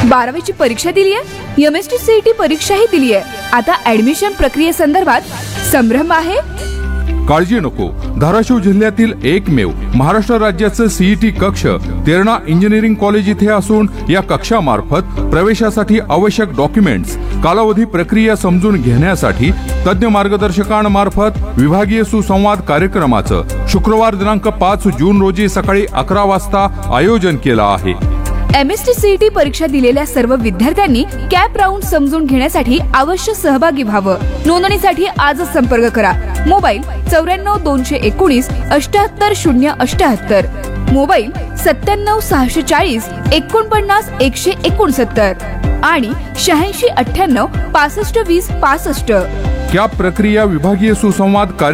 12वीची परीक्षा दिली आहे, MST CET परीक्षाही दिली आहे. आता ऍडमिशन प्रक्रियेसंदर्भात संभ्रम आहे. काळजी नको. धाराशिव जिल्ह्यातील एकमेव महाराष्ट्र राज्याचं सीईटी कक्ष तेरणा इंजिनिअरिंग कॉलेज इथे असून या कक्षामार्फत प्रवेशासाठी आवश्यक डॉक्युमेंट्स, कालावधी, प्रक्रिया समजून घेण्यासाठी तज्ञ मार्गदर्शकांमार्फत विभागीय सुसंवाद कार्यक्रमाचं शुक्रवार दिनांक 5 जून रोजी सकाळी 11 वाजता आयोजन केलं आहे. MST CET परीक्षा दिलेल्या सर्व विद्यार्थ्यांनी कॅप राऊंड समजून घेण्यासाठी अवश्य सहभागी व्हावं. नोंदणीसाठी आजच संपर्क करा. मोबाईल 94 219 78 078, मोबाईल 97 640 49 169 आणि 86 98 65 20 65. कॅप प्रक्रिया विभागीय सुसंवाद